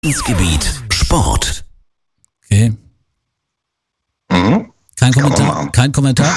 Gebiet Sport. Okay. Kein Kommentar? Kein Kommentar?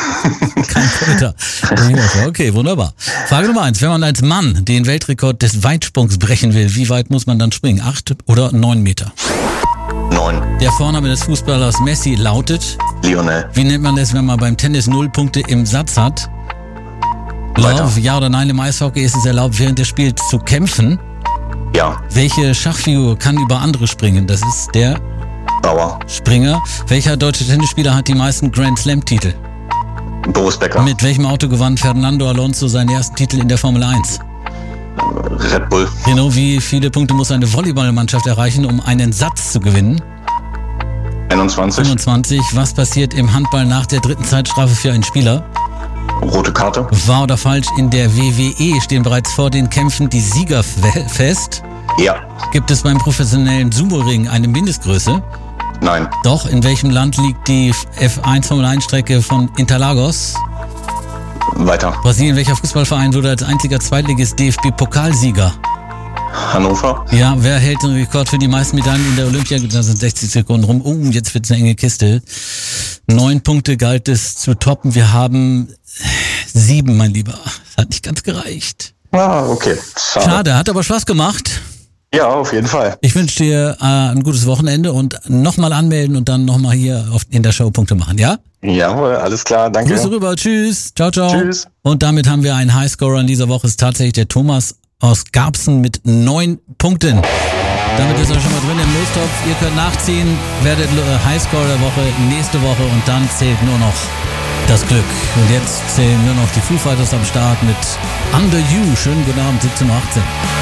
Okay, wunderbar. Frage Nummer 1. Wenn man als Mann den Weltrekord des Weitsprungs brechen will, wie weit muss man dann springen? 8 oder 9 Meter? 9. Der Vorname des Fußballers Messi lautet? Lionel. Wie nennt man es, wenn man beim Tennis 0 Punkte im Satz hat? Love, ja oder nein, im Eishockey ist es erlaubt, während des Spiels zu kämpfen? Ja. Welche Schachfigur kann über andere springen? Das ist der Bauer. Springer. Welcher deutsche Tennisspieler hat die meisten Grand Slam-Titel? Boris Becker. Mit welchem Auto gewann Fernando Alonso seinen ersten Titel in der Formel 1? Red Bull. Genau, wie viele Punkte muss eine Volleyballmannschaft erreichen, um einen Satz zu gewinnen? 21. 25. Was passiert im Handball nach der dritten Zeitstrafe für einen Spieler? Rote Karte. Wahr oder falsch, in der WWE stehen bereits vor den Kämpfen die Sieger fest? Ja. Gibt es beim professionellen Sumo-Ring eine Mindestgröße? Nein. Doch, in welchem Land liegt die F1 Formel 1 Strecke von Interlagos? Weiter. Brasilien, welcher Fußballverein wurde als einziger Zweitligist DFB-Pokalsieger? Hannover. Ja, wer hält den Rekord für die meisten Medaillen in der Olympia? Da sind 60 Sekunden rum. Oh, jetzt wird's eine enge Kiste. 9 Punkte galt es zu toppen. Wir haben 7, mein Lieber. Das hat nicht ganz gereicht. Ah, okay. Schade, hat aber Spaß gemacht. Ja, auf jeden Fall. Ich wünsche dir ein gutes Wochenende und nochmal anmelden und dann nochmal hier in der Show Punkte machen, ja? Jawohl, alles klar, danke. Grüße rüber, tschüss, ciao, ciao. Tschüss. Und damit haben wir einen Highscorer in dieser Woche, ist tatsächlich der Thomas aus Garbsen mit 9 Punkten. Damit ist er schon mal drin im Lostopf. Ihr könnt nachziehen, werdet Highscorer der Woche nächste Woche und dann zählt nur noch das Glück. Und jetzt zählen nur noch die Foo Fighters am Start mit Under You. Schönen guten Abend, 17:18 Uhr.